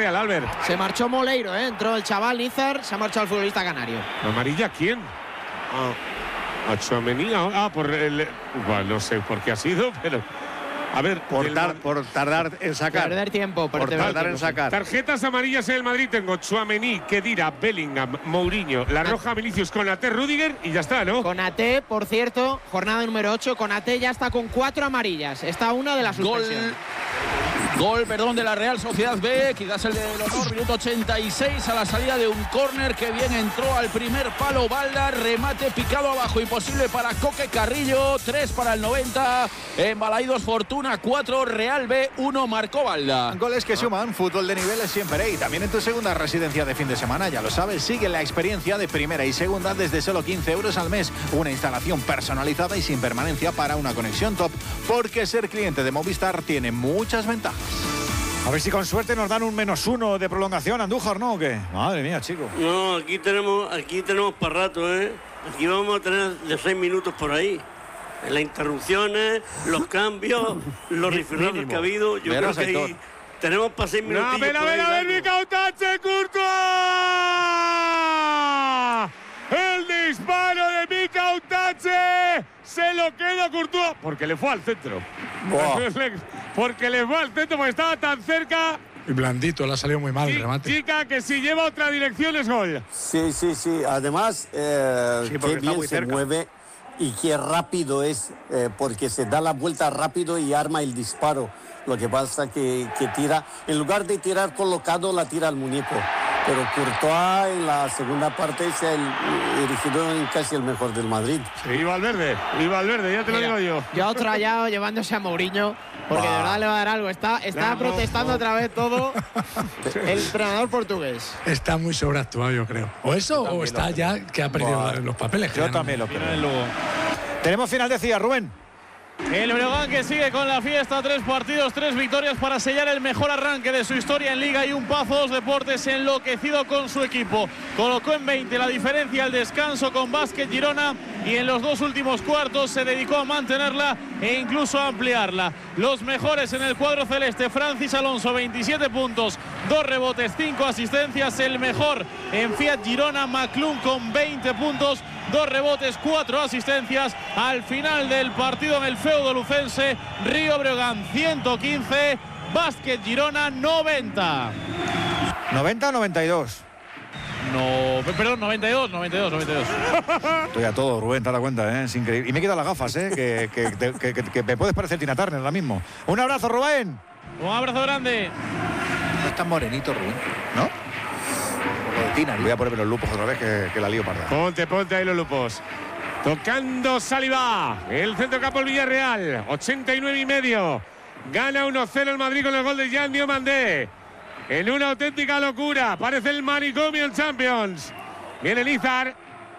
Real, Albert. Se marchó Moleiro, entró el chaval Nízar, se ha marchado el futbolista canario. ¿Amarilla quién? A Tchouaméni. Por el… Bueno, no sé por qué ha sido, pero… A ver, por tardar en sacar. Perder tiempo. Por tardar en sacar. Tarjetas amarillas en el Madrid tengo Tchouaméni, Khedira, Bellingham, Mourinho, la roja Vinicius, Konaté, Rüdiger y ya está, ¿no? Konaté, por cierto, jornada número 8, Konaté ya está con 4 amarillas. Está una de las suspensiones. Gol, de la Real Sociedad B, quizás el del honor, minuto 86 a la salida de un córner que bien entró al primer palo Balda, remate picado abajo, imposible para Coque Carrillo, 3 para el 90, en Balaidos Fortuna 4, Real B 1, marcó Balda. Goles que suman, fútbol de nivel es siempre y también en tu segunda residencia de fin de semana, ya lo sabes, sigue la experiencia de primera y segunda desde solo 15 euros al mes, una instalación personalizada y sin permanencia para una conexión top, porque ser cliente de Movistar tiene muchas ventajas. A ver si con suerte nos dan un -1 de prolongación, Andújar, ¿no? ¿O qué? Madre mía, chico. No, aquí tenemos para rato, ¿eh? Aquí vamos a tener de 6 minutos por ahí. Las interrupciones, los cambios, los rifirrafes que ha habido. Yo creo que ahí tenemos para 6 minutos. A ver, Mikel Tache, Courtois. El disparo de Mikel Tache. Se lo queda Courtois. Porque le fue al centro. Porque le fue al centro, porque estaba tan cerca. Y blandito, le ha salido muy mal el remate. Chica, que si lleva otra dirección es gol. Sí. Además, qué bien se mueve y qué rápido es, porque se da la vuelta rápido y arma el disparo. Lo que pasa que tira, en lugar de tirar colocado, la tira al muñeco. Pero Courtois en la segunda parte se ha erigido en casi el mejor del Madrid. Sí, iba al verde, ya te lo digo yo. Ya otro hallado llevándose a Mourinho, porque de verdad le va a dar algo. Está protestando otra vez todo el entrenador portugués. Está muy sobreactuado, yo creo. O eso, o está ya que ha perdido los papeles. Yo también lo creo. Tenemos final, decía Rubén. El Breogán que sigue con la fiesta, 3 partidos, 3 victorias para sellar el mejor arranque de su historia en Liga, y un Pazos Deportes enloquecido con su equipo. Colocó en 20 la diferencia al descanso con Básquet Girona y en los 2 últimos cuartos se dedicó a mantenerla e incluso a ampliarla. Los mejores en el cuadro celeste, Francis Alonso, 27 puntos, 2 rebotes, 5 asistencias. El mejor en Fiat Girona, Maclún, con 20 puntos, 2 rebotes, 4 asistencias. Al final del partido en el feudo lucense, Río Breogán 115, Básquet Girona 90. ¿90 o 92? No, perdón, 92. Estoy a todo, Rubén, te das cuenta, ¿eh? Es increíble. Y me he quitado las gafas, ¿eh? Que me puedes parecer Tina Turner ahora mismo. Un abrazo, Rubén. Un abrazo grande. No es tan morenito, Rubén, ¿no? Voy a ponerme los lupos otra vez, que la lío parda. Ponte ahí los lupos. Tocando Saliba, el centrocampo del Villarreal, 89,5. Gana 1-0 el Madrid con el gol de Jean Diomandé. En una auténtica locura, parece el manicomio en Champions. Viene Nízar.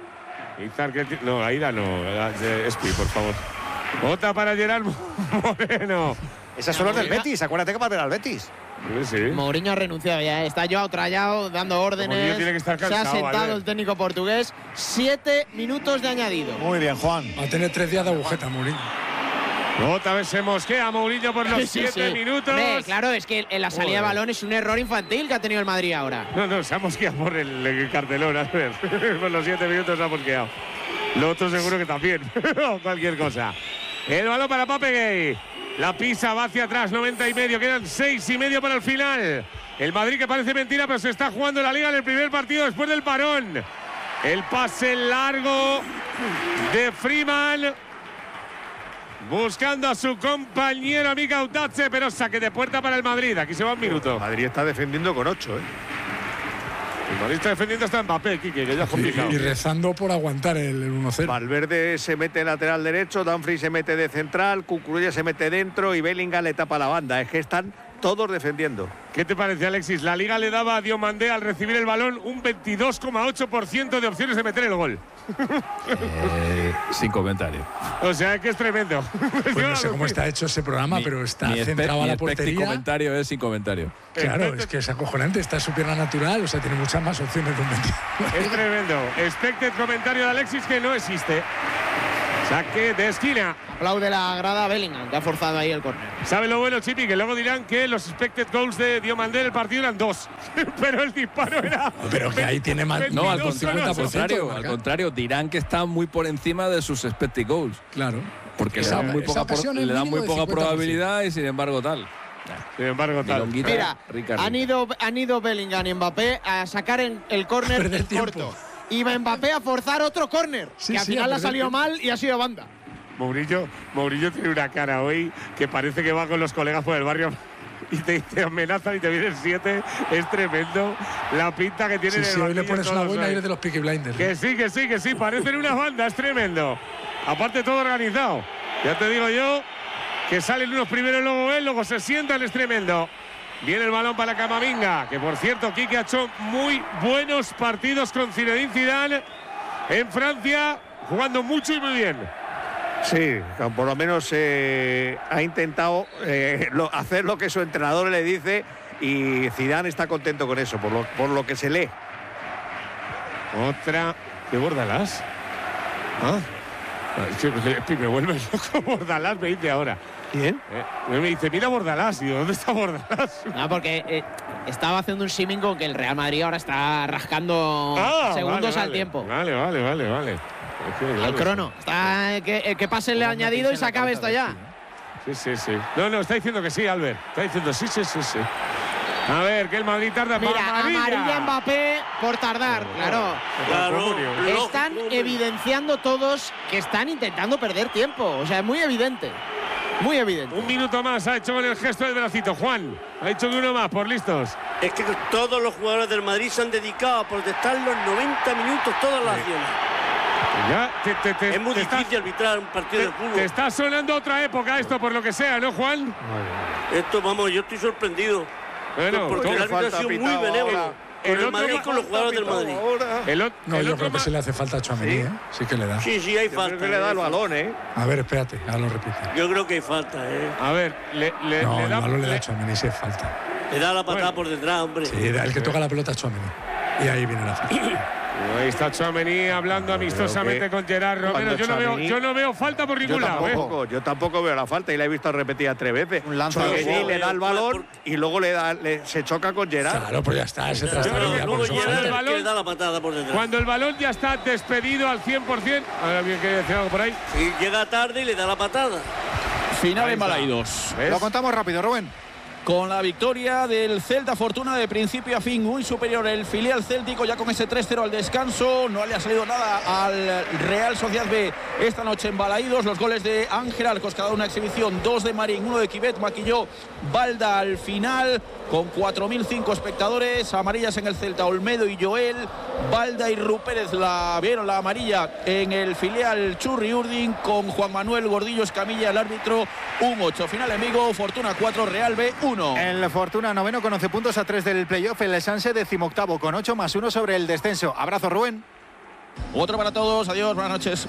No, Aida no. Espi, por favor. Bota para Gerard Moreno. Esas son los del Betis, acuérdate que va a ver al Betis. Sí. Mourinho ha renunciado ya, está Joao Trallao dando órdenes. Tiene que estar cansado, se ha sentado el técnico portugués. 7 minutos de añadido. Muy bien, Juan. Va a tener 3 días de agujeta, Mourinho. Otra vez se mosquea Mourinho por los 7 minutos. Claro, es que en la salida de balón es un error infantil que ha tenido el Madrid ahora. No, se ha mosqueado por el cartelón, a ver. Por los 7 minutos se ha mosqueado. Lo otro seguro que también. Cualquier cosa. El balón para Pape. La pisa, va hacia atrás, 90,5. Quedan 6,5 para el final. El Madrid, que parece mentira, pero se está jugando la Liga en el primer partido después del parón. El pase largo de Freeman, buscando a su compañero Mikel Tache, pero saque de puerta para el Madrid. Aquí se va un minuto. El Madrid está defendiendo con 8, ¿eh? El Madrid está defendiendo hasta Mbappé, Quique, que ya es complicado. Y rezando por aguantar el 1-0. Valverde se mete lateral derecho, Dumfries se mete de central, Cucurella se mete dentro y Bellingham le tapa la banda. Es que están todos defendiendo. ¿Qué te parece, Alexis? La Liga le daba a Diomandé al recibir el balón un 22,8% de opciones de meter el gol. Sin comentario. O sea, que es tremendo. Pues no sé cómo está hecho ese programa, pero está centrado a la portería. Mi comentario es sin comentario. Claro, es que es acojonante. Está su pierna natural, o sea, tiene muchas más opciones de un 22. Es tremendo. Expected comentario de Alexis que no existe. Saque de esquina. Aplaude la grada Bellingham, que ha forzado ahí el córner. ¿Sabe lo bueno, Chipi? Que luego dirán que los expected goals de Diomandé en el partido eran 2. Pero el disparo era. Pero que ahí tiene más. No, al contrario, dirán que está muy por encima de sus expected goals. Claro. Porque le dan muy poca probabilidad y sin embargo tal. Mira, han ido Bellingham y Mbappé a sacar el córner corto. Y Mbappé a forzar otro córner, que al final ha salido mal y ha sido banda. Mourinho tiene una cara hoy que parece que va con los colegas por el barrio y te amenazan y te vienen 7. Es tremendo la pinta que tiene. Sí, hoy le pones una buena aire de los Peaky Blinders. Que sí, parecen una banda, es tremendo. Aparte todo organizado. Ya te digo yo que salen unos primeros, luego se sientan, es tremendo. Viene el balón para Camavinga, que por cierto, Quique ha hecho muy buenos partidos con Zinedine Zidane en Francia, jugando mucho y muy bien. Sí, por lo menos ha intentado hacer lo que su entrenador le dice y Zidane está contento con eso, por lo que se lee. Otra. ¿Qué Bordalás? Me vuelve loco Bordalás, me dice ahora. ¿Quién? Me dice, mira Bordalás. Digo, ¿dónde está Bordalás? No, porque estaba haciendo un símil con que el Real Madrid ahora está rascando segundos al tiempo. Vale. Al crono. Está que pase el añadido y se acabe esto ya. Sí. No, está diciendo que sí, Albert. Está diciendo sí. A ver, que el Madrid tarda. Mira, amarilla Mbappé por tardar. Claro. Están evidenciando todos que están intentando perder tiempo. O sea, es muy evidente. Muy evidente. Un minuto más ha hecho con el gesto del bracito. Juan, ha hecho que uno más, por listos. Es que todos los jugadores del Madrid se han dedicado a protestar los 90 minutos, todas las acciones. Es muy difícil arbitrar un partido de fútbol. Te está sonando otra época esto, por lo que sea, ¿no, Juan? Esto, vamos, yo estoy sorprendido. Bueno, porque el árbitro ha sido muy benévolo. Con el Madrid y con los jugadores del Madrid. Yo creo que sí le hace falta a Tchouaméni, ¿eh? Sí que le da. Sí, hay falta. Que le da el balón, ¿eh? A ver, espérate, ahora lo repite. Yo creo que hay falta, ¿eh? A ver, el balón le da a Tchouaméni, sí es falta. Le da la patada por detrás, hombre. Sí, el que toca la pelota es Tchouaméni. Y ahí viene la falta. Ahí está Tchouaméni hablando amistosamente con Gerard Romero. Yo no veo falta por ningún lado. Yo tampoco veo la falta y la he visto repetida 3 veces. Un lanzador le da el balón y luego se choca con Gerard. Claro, pues ya está, se trasladaría. Luego Gerard le da la patada por detrás. Cuando el balón ya está despedido al 100%. Ahora bien, ¿quería decir algo por ahí? Sí, llega tarde y le da la patada. Final en Balaidos. Lo contamos rápido, Rubén. Con la victoria del Celta Fortuna de principio a fin, muy superior el filial céltico, ya con ese 3-0 al descanso. No le ha salido nada al Real Sociedad B esta noche en Balaídos. Los goles de Ángel Arcos, cada una exhibición, 2 de Marín, 1 de Quivet, maquilló Balda al final, con 4.005 espectadores. Amarillas en el Celta, Olmedo y Joel. Balda y Rupérez vieron la amarilla en el filial Churri Urdin, con Juan Manuel Gordillo Escamilla, el árbitro, un 8. Final en Vigo, Fortuna 4, Real B 1. El Fortuna noveno con 11 puntos a 3 del playoff. El Sanse 18º con 8 más 1 sobre el descenso. Abrazo, Rubén. Otro para todos. Adiós, buenas noches.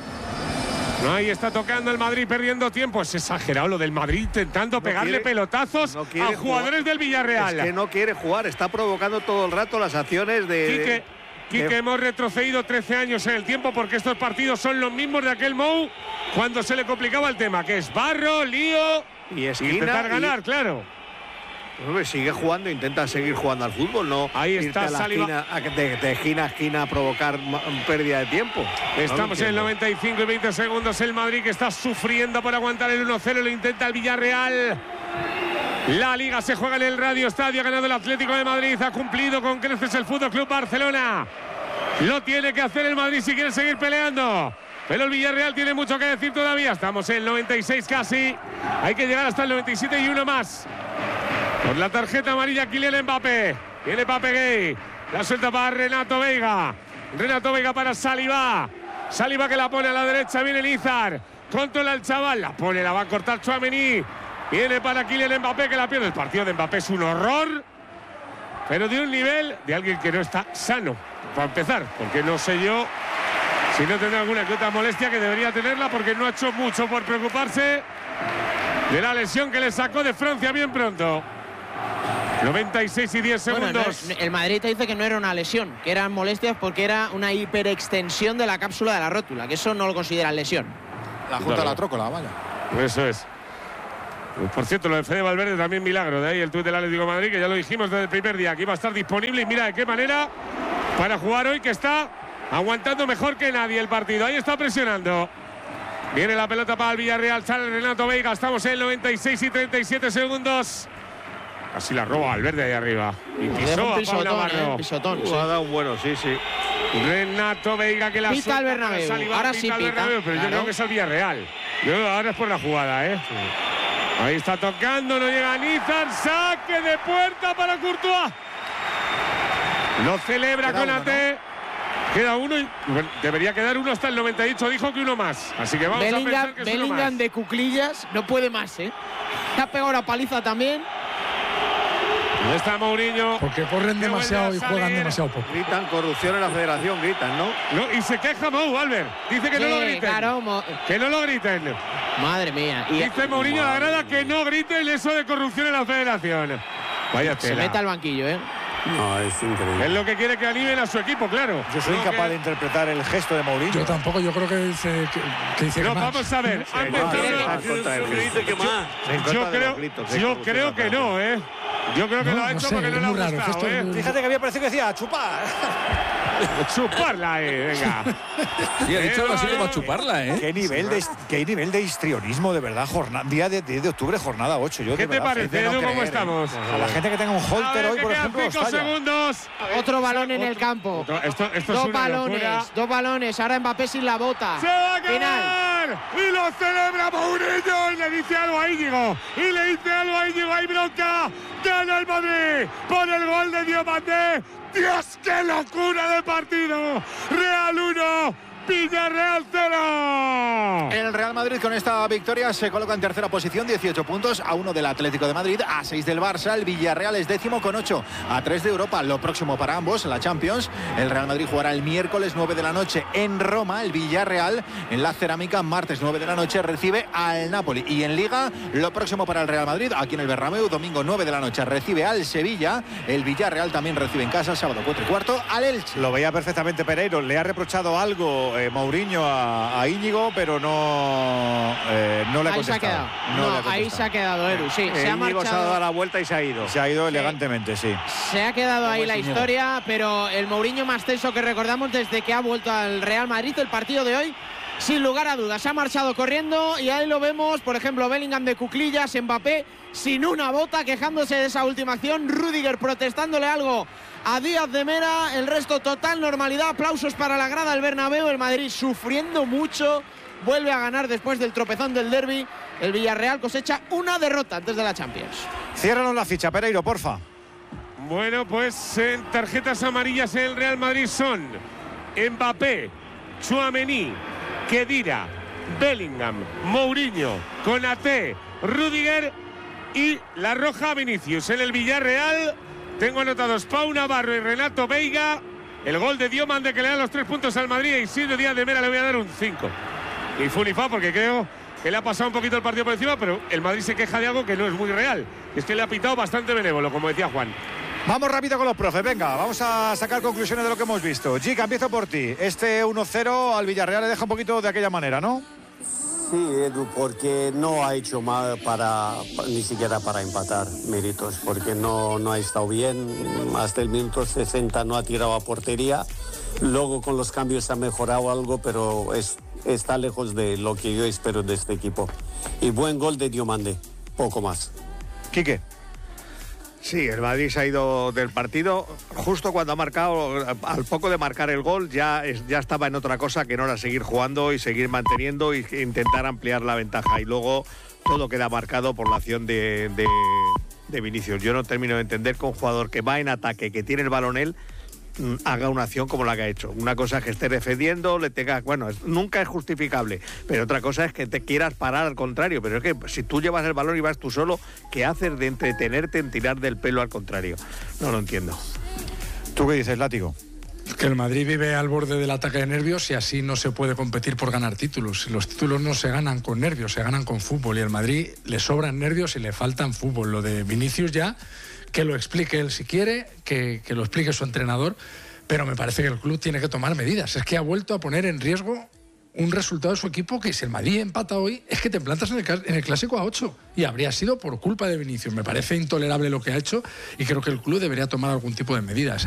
Ahí está tocando el Madrid perdiendo tiempo. Es exagerado lo del Madrid intentando pegarle pelotazos a jugadores del Villarreal. Es que no quiere jugar, está provocando todo el rato las acciones de... Quique, hemos retrocedido 13 años en el tiempo porque estos partidos son los mismos de aquel Mou cuando se le complicaba el tema, que es barro, lío y esquina. Intentar ganar, claro. Sigue jugando, intenta seguir jugando al fútbol, no ahí está Saliba de esquina a esquina a provocar pérdida de tiempo. Estamos en el 95 y 20 segundos. El Madrid que está sufriendo por aguantar el 1-0, lo intenta el Villarreal. La Liga se juega en el Radio Estadio, ha ganado el Atlético de Madrid, ha cumplido con creces el Fútbol Club Barcelona. Lo tiene que hacer el Madrid si quiere seguir peleando. Pero el Villarreal tiene mucho que decir todavía. Estamos en el 96 casi. Hay que llegar hasta el 97 y uno más. Por la tarjeta amarilla, Kylian Mbappé. Viene Mbappé Gay. La suelta para Renato Veiga. Renato Veiga para Saliba. Saliba que la pone a la derecha. Viene Lizar. Controla el chaval. La pone, la va a cortar Tchouaméni. Viene para Kylian Mbappé que la pierde. El partido de Mbappé es un horror. Pero de un nivel de alguien que no está sano. Para empezar. Porque no sé yo si no tendrá alguna que otra molestia, que debería tenerla porque no ha hecho mucho por preocuparse de la lesión que le sacó de Francia bien pronto. 96 y 10 segundos. Bueno, el Madrid te dice que no era una lesión, que eran molestias porque era una hiperextensión de la cápsula de la rótula, que eso no lo consideran lesión. La Junta de la Trócola, vaya. Eso es. Por cierto, lo de Fede Valverde también milagro. De ahí el tuit del Atlético de Madrid, que ya lo dijimos desde el primer día, que iba a estar disponible. Y mira de qué manera para jugar hoy, que está aguantando mejor que nadie el partido. Ahí está presionando. Viene la pelota para el Villarreal. Sale Renato Veiga. Estamos en 96 y 37 segundos. Casi la roba Valverde ahí arriba. Y pisó a Pau Navarro. Pisotón, sí. Ha dado un bueno, sí. Renato Veiga que la pita al Bernabéu. Ahora sí pita. Pero claro, yo creo que es el Villarreal. Ahora es por la jugada, ¿eh? Sí. Ahí está tocando, no llega Nizar. Saque de puerta para Courtois. Lo celebra con Ate. ¿No? Queda uno y debería quedar uno hasta el 98. Dijo que uno más. Así que vamos a pensar que es uno más. Bellingham de cuclillas no puede más, ¿eh? Se ha pegado una paliza también. ¿Dónde está Mourinho? Porque corren demasiado y juegan demasiado poco. Gritan corrupción en la federación, gritan, ¿no? Y se queja Mou, Albert. Dice que no lo griten. Claro, que no lo griten. Madre mía. Dice Mourinho a la grada que no griten eso de corrupción en la federación. Vaya tela. Se mete al banquillo, ¿eh? No, es increíble. Es lo que quiere que animen a su equipo, claro. Yo soy incapaz de interpretar el gesto de Mourinho. Yo tampoco, yo creo que dice que no, vamos a ver. Yo creo que no, ¿eh? Yo creo que lo ha hecho porque no le ha gustado, ¿eh? Fíjate que había parecido que decía chupar. Chuparla, venga. Sí, ha dicho algo así como chuparla, ¿eh? Qué nivel de histrionismo, de verdad. Día de octubre, jornada 8. ¿Qué te parece, Edu, cómo estamos? A la gente que tenga un holter hoy, por ejemplo, 5 segundos. Otro balón en el campo. Dos balones. Ahora Mbappé sin la bota. ¡Se va a quedar! Y lo celebra Mourinho. Y le dice algo a Íñigo. Hay bronca. Gana el Madrid por el gol de Diomandé. ¡Dios, qué locura de partido! Real 1, Villarreal 0. El Real Madrid con esta victoria se coloca en tercera posición, 18 puntos, a 1 del Atlético de Madrid, a 6 del Barça. El Villarreal es décimo con 8, a 3 de Europa. Lo próximo para ambos, la Champions. El Real Madrid jugará el miércoles 9 de la noche en Roma. El Villarreal en la Cerámica, martes 9 de la noche, recibe al Napoli. Y en Liga, lo próximo para el Real Madrid, aquí en el Bernabéu, domingo 9 de la noche, recibe al Sevilla. El Villarreal también recibe en casa, sábado 4:15, al Elche. Lo veía perfectamente Pereiro. Le ha reprochado algo Mourinho a Íñigo, pero no le ha contestado. Ahí se ha quedado, Edu. Sí, se ha Íñigo se ha dado la vuelta y se ha ido. Se ha ido elegantemente, sí. Se ha quedado ahí la historia, pero el Mourinho más tenso que recordamos desde que ha vuelto al Real Madrid, el partido de hoy, sin lugar a dudas. Se ha marchado corriendo y ahí lo vemos, por ejemplo, Bellingham de cuclillas, Mbappé sin una bota, quejándose de esa última acción, Rüdiger protestándole algo a Díaz de Mera, el resto total normalidad, aplausos para la grada del Bernabéu. El Madrid sufriendo mucho, vuelve a ganar después del tropezón del derbi. El Villarreal cosecha una derrota antes de la Champions. Ciérranos la ficha, Pereiro, porfa. Bueno, pues en tarjetas amarillas en el Real Madrid son Mbappé, Tchouaméni, Khedira, Bellingham, Mourinho, Konaté, Rüdiger y la roja Vinicius. En el Villarreal tengo anotados Pau Navarro y Renato Veiga. El gol de Diomandé que le da los 3 puntos al Madrid. Y Isidro Díaz de Mera le voy a dar un 5. Y Funifa porque creo que le ha pasado un poquito el partido por encima, pero el Madrid se queja de algo que no es muy real. Es que le ha pitado bastante benévolo, como decía Juan. Vamos rápido con los profes, venga, vamos a sacar conclusiones de lo que hemos visto. Gica, empiezo por ti. Este 1-0 al Villarreal le deja un poquito de aquella manera, ¿no? Sí, Edu, porque no ha hecho mal ni siquiera para empatar méritos, porque no ha estado bien. Hasta el minuto 60 no ha tirado a portería. Luego con los cambios ha mejorado algo, pero está lejos de lo que yo espero de este equipo. Y buen gol de Diomandé, poco más. Quique. Sí, el Madrid se ha ido del partido justo cuando ha marcado, al poco de marcar el gol, ya estaba en otra cosa que no era seguir jugando y seguir manteniendo e intentar ampliar la ventaja. Y luego todo queda marcado por la acción de Vinicius. Yo no termino de entender que un jugador que va en ataque, que tiene el balón él, haga una acción como la que ha hecho. Una cosa es que esté defendiendo, nunca es justificable, pero otra cosa es que te quieras parar al contrario. Pero es que si tú llevas el balón y vas tú solo, ¿qué haces de entretenerte en tirar del pelo al contrario? No lo entiendo. ¿Tú qué dices, Látigo? Que el Madrid vive al borde del ataque de nervios y así no se puede competir por ganar títulos. Los títulos no se ganan con nervios, se ganan con fútbol, y al Madrid le sobran nervios y le faltan fútbol. Lo de Vinicius ya, que lo explique él si quiere, que lo explique su entrenador, pero me parece que el club tiene que tomar medidas. Es que ha vuelto a poner en riesgo un resultado de su equipo que si el Madrid empata hoy es que te plantas en el Clásico a 8 y habría sido por culpa de Vinicius. Me parece intolerable lo que ha hecho y creo que el club debería tomar algún tipo de medidas.